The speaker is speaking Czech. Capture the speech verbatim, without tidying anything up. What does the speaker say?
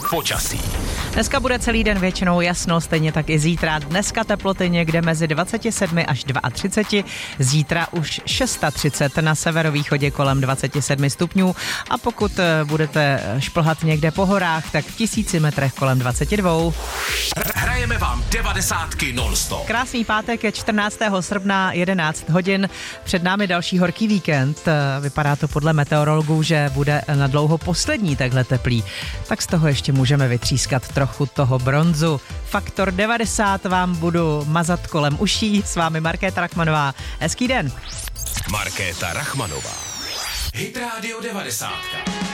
Počasí. Dneska bude celý den většinou jasno, stejně tak i zítra. Dneska teploty někde mezi dvacet sedm až třicet dva, zítra už třicet šest, na severovýchodě kolem dvacet sedm stupňů a pokud budete šplhat někde po horách, tak v tisíci metrech kolem dvacet dva. Hrajeme vám devadesátky non-stop. Krásný pátek je čtrnáctého srpna, jedenáct hodin. Před námi další horký víkend. Vypadá to podle meteorologů, že bude na dlouho poslední takhle teplý. Tak z toho ještě můžeme vytřískat trochu toho bronzu. Faktor devadesát vám budu mazat kolem uší. S vámi Markéta Rachmanová. Hezký den. Markéta Rachmanová. Hit Radio devadesátka.